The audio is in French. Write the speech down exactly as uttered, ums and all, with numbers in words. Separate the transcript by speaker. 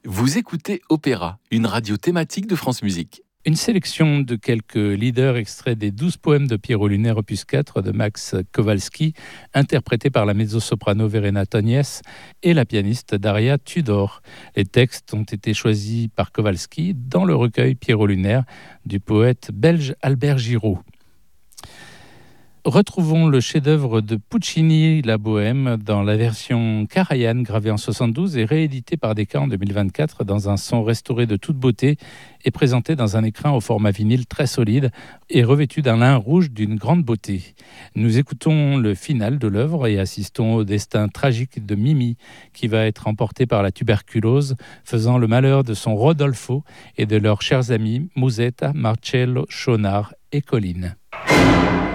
Speaker 1: Vous écoutez Opéra, une radio thématique de France Musique.
Speaker 2: Une sélection de quelques leaders extraits des douze poèmes de Pierrot Lunaire opus quatre de Max Kowalski, interprétés par la mezzo-soprano Verena Tonies et la pianiste Daria Tudor. Les textes ont été choisis par Kowalski dans le recueil Pierrot Lunaire du poète belge Albert Giraud. Retrouvons le chef-d'œuvre de Puccini, La Bohème, dans la version Karajan gravée en soixante-douze et rééditée par Decca en deux mille vingt-quatre dans un son restauré de toute beauté et présenté dans un écrin au format vinyle très solide et revêtu d'un lin rouge d'une grande beauté. Nous écoutons le final de l'œuvre et assistons au destin tragique de Mimi qui va être emportée par la tuberculose, faisant le malheur de son Rodolfo et de leurs chers amis Musetta, Marcello, Schaunard et Colline.